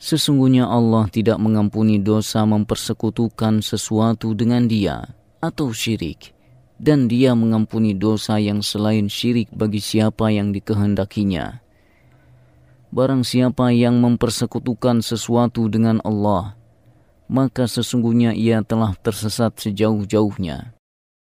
Sesungguhnya Allah tidak mengampuni dosa mempersekutukan sesuatu dengan Dia atau syirik, dan Dia mengampuni dosa yang selain syirik bagi siapa yang dikehendakinya. Barang siapa yang mempersekutukan sesuatu dengan Allah, maka sesungguhnya ia telah tersesat sejauh-jauhnya.